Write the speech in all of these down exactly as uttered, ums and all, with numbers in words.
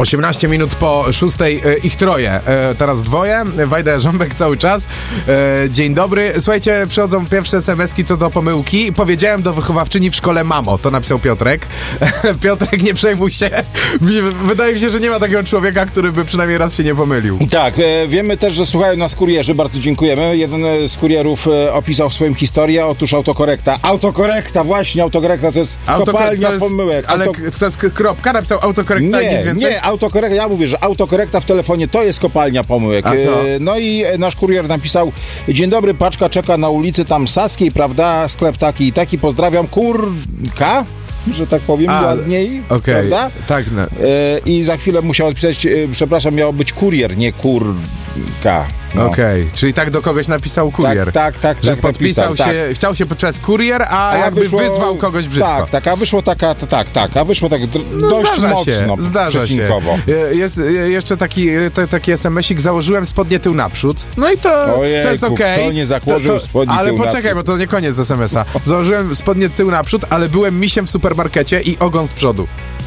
osiemnaście minut po szóstej, e, ich troje. E, teraz dwoje, Wajda Jarząbek cały czas. E, dzień dobry. Słuchajcie, przychodzą pierwsze es em eski co do pomyłki. Powiedziałem do wychowawczyni w szkole mamo. To napisał Piotrek. Piotrek, nie przejmuj się. Wydaje mi się, że nie ma takiego człowieka, który by przynajmniej raz się nie pomylił. Tak, e, wiemy też, że słuchają nas kurierzy. Bardzo dziękujemy. Jeden z kurierów e, opisał swoją historię. Otóż autokorekta. Autokorekta, właśnie, autokorekta to jest Autokor- kopalnia to jest, pomyłek. Ale Auto... to jest kropka, napisał autokorekta nie, i nic więcej? Nie, autokorekta, ja mówię, że autokorekta w telefonie to jest kopalnia pomyłek. A co? E, no i nasz kurier napisał: dzień dobry, paczka czeka na ulicy tam Saskiej, prawda? Sklep taki i taki, pozdrawiam, kurka, że tak powiem, A, ładniej, okay. prawda? Tak. No. E, I za chwilę musiał odpisać, e, przepraszam, miało być kurier, nie kurka. No. Okej, okay. Czyli tak do kogoś napisał kurier. Tak, tak, tak. Że tak podpisał napisał, się, tak. chciał się podpisać kurier, a, a jakby wyszło, wyzwał kogoś brzydko. Tak, tak, a wyszło taka, tak, tak, a wyszło tak d- no dość zdarza mocno, się, zdarza się. Jest jeszcze taki, te, taki es em esik, założyłem spodnie tył naprzód, no i to, Ojejku, to jest okej. Kto nie założył to, to, spodni ale tył poczekaj, naprzód? bo to nie koniec es em esa. Założyłem spodnie tył naprzód, ale byłem misiem w supermarkecie i ogon z przodu.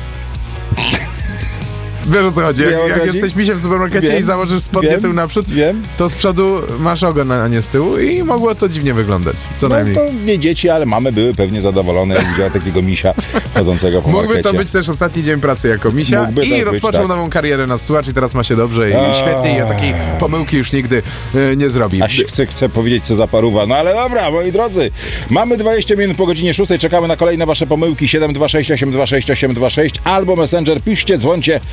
Wiesz, o co chodzi? Jak, jak chodzi? Jesteś misiem w supermarkecie wiem, i założysz spodnie wiem, tył naprzód, wiem. to z przodu masz ogon, a nie z tyłu i mogło to dziwnie wyglądać. Co no najmniej. to nie dzieci, ale mamy były pewnie zadowolone, jak widziała takiego misia chodzącego po Mógłby markecie. to być też ostatni dzień pracy jako misia Mógłby i tak rozpoczął być, tak. nową karierę na słuchacz i teraz ma się dobrze i A... świetnie i o takiej pomyłki już nigdy y, nie zrobi. Aż chcę, chcę powiedzieć, co za paruwa. No ale dobra, moi drodzy, mamy dwadzieścia minut po godzinie szóstej, czekamy na kolejne wasze pomyłki. siedem dwa sześć osiem dwa sześć osiem dwa sześć albo Messenger, piszcie, dzwońcie,